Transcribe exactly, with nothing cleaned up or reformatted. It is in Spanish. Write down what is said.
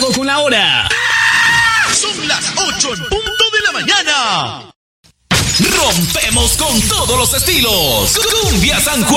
Ojo con la hora. Son las ocho en punto de la mañana. Rompemos con todos los estilos. Cumbia San Juan.